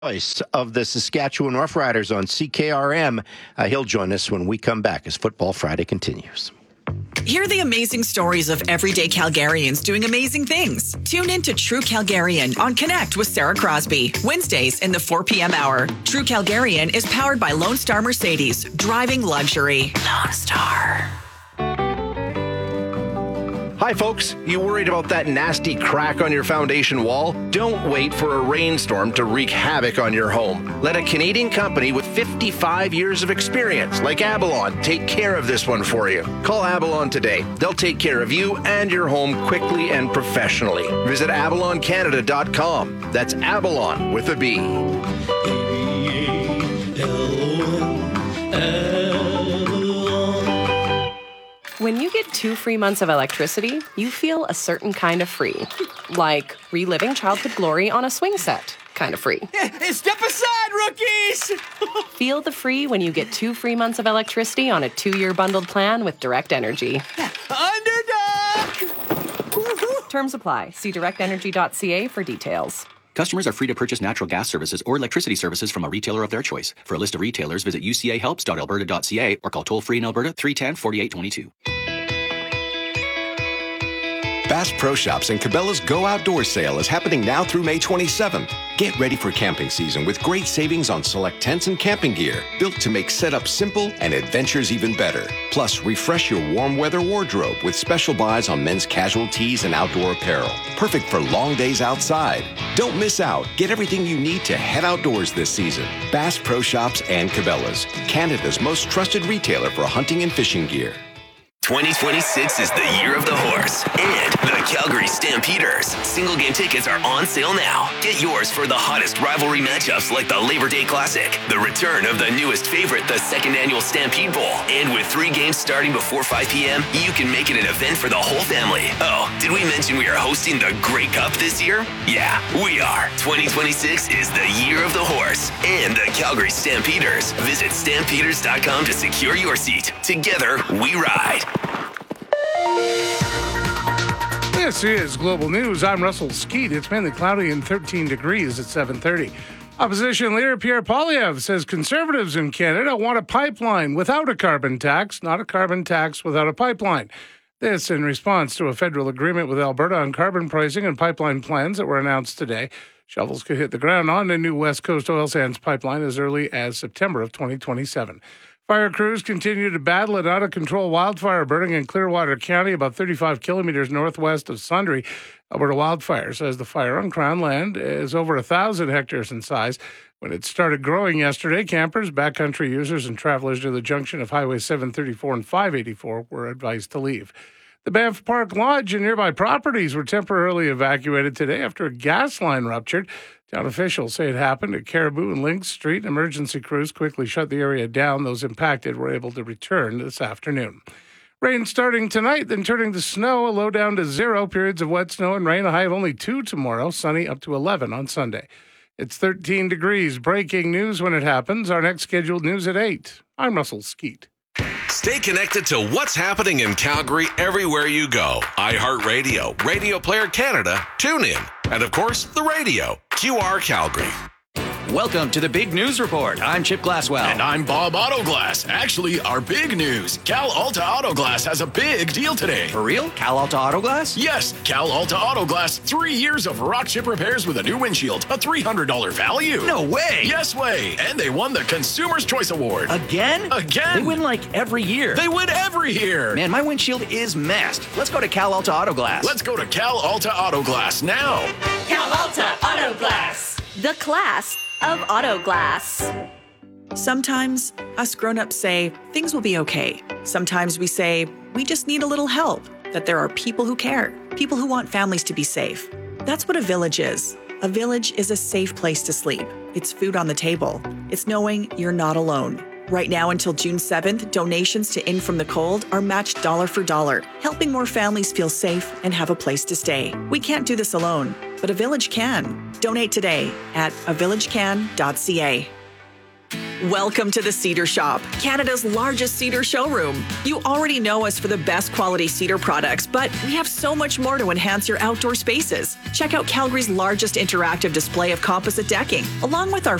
Voice of the Saskatchewan Roughriders on CKRM. He'll join us when we come back as Football Friday continues. Hear the amazing stories of everyday Calgarians doing amazing things. Tune in to True Calgarian on Connect with Sarah Crosby. Wednesdays in the 4 p.m. hour. True Calgarian is powered by Lone Star Mercedes. Driving luxury. Lone Star. Hi, folks. You worried about that nasty crack on your foundation wall? Don't wait for a rainstorm to wreak havoc on your home. Let a Canadian company with 55 years of experience, like Abalon, take care of this one for you. Call Abalon today. They'll take care of you and your home quickly and professionally. Visit abaloncanada.com. That's Abalon with a B. When you get 2 free months of electricity, you feel a certain kind of free. Like reliving childhood glory on a swing set. Kind of free. Step aside, rookies! Feel the free when you get 2 free months of electricity on a 2-year bundled plan with Direct Energy. Underdog! Terms apply. See directenergy.ca for details. Customers are free to purchase natural gas services or electricity services from a retailer of their choice. For a list of retailers, visit ucahelps.alberta.ca or call toll-free in Alberta 310-4822. Bass Pro Shops and Cabela's Go Outdoors sale is happening now through May 27th. Get ready for camping season with great savings on select tents and camping gear, built to make setup simple and adventures even better. Plus, refresh your warm weather wardrobe with special buys on men's casual tees and outdoor apparel. Perfect for long days outside. Don't miss out. Get everything you need to head outdoors this season. Bass Pro Shops and Cabela's, Canada's most trusted retailer for hunting and fishing gear. 2026 is the year of the horse and the Calgary Stampeders. Single game tickets are on sale now. Get yours for the hottest rivalry matchups like the Labor Day Classic, the return of the newest favorite, the second annual Stampede Bowl. And with 3 games starting before 5 p.m., you can make it an event for the whole family. Oh, did we mention we are hosting the Grey Cup this year? Yeah, we are. 2026 is the year of the horse and the Calgary Stampeders. Visit stampeders.com to secure your seat. Together, we ride. This is Global News. I'm Russell Skeet. It's mainly cloudy and 13 degrees at 7:30. Opposition leader Pierre Poilievre says Conservatives in Canada want a pipeline without a carbon tax, not a carbon tax without a pipeline. This in response to a federal agreement with Alberta on carbon pricing and pipeline plans that were announced today. Shovels could hit the ground on a new West Coast oil sands pipeline as early as September of 2027. Fire crews continue to battle an out-of-control wildfire burning in Clearwater County, about 35 kilometers northwest of Sundre. Alberta Wildfire says the fire on Crown land is over 1,000 hectares in size. When it started growing yesterday, campers, backcountry users, and travelers near the junction of Highway 734 and 584 were advised to leave. The Banff Park Lodge and nearby properties were temporarily evacuated today after a gas line ruptured. Town officials say it happened at Caribou and Lynx Street. Emergency crews quickly shut the area down. Those impacted were able to return this afternoon. Rain starting tonight, then turning to snow, a low down to 0. Periods of wet snow and rain, a high of only 2 tomorrow, sunny up to 11 on Sunday. It's 13 degrees. Breaking news when it happens. Our next scheduled news at 8. I'm Russell Skeet. Stay connected to what's happening in Calgary everywhere you go. iHeartRadio, Radio Player Canada, TuneIn, and of course, the radio, QR Calgary. Welcome to the Big News Report. I'm Chip Glasswell. And I'm Bob Autoglass. Actually, our big news. Cal Alta Autoglass has a big deal today. For real? Cal Alta Autoglass? Yes, Cal Alta Autoglass. 3 years of rock chip repairs with a new windshield. A $300 value. No way. Yes way. And they won the Consumer's Choice Award. Again? Again. They win like every year. They win every year. Man, my windshield is messed. Let's go to Cal Alta Autoglass. Let's go to Cal Alta Autoglass now. Cal Alta Autoglass. The class of auto glass. Sometimes us grown-ups say things will be okay. Sometimes we say we just need a little help, that there are people who care, people who want families to be safe. That's what a village is. A village is a safe place to sleep. It's food on the table. It's knowing you're not alone. Right now until June 7th, donations to In From the Cold are matched dollar for dollar, helping more families feel safe and have a place to stay. We can't do this alone, but a village can. Donate today at avillagecan.ca. Welcome to the Cedar Shop, Canada's largest cedar showroom. You already know us for the best quality cedar products, but we have so much more to enhance your outdoor spaces. Check out Calgary's largest interactive display of composite decking, along with our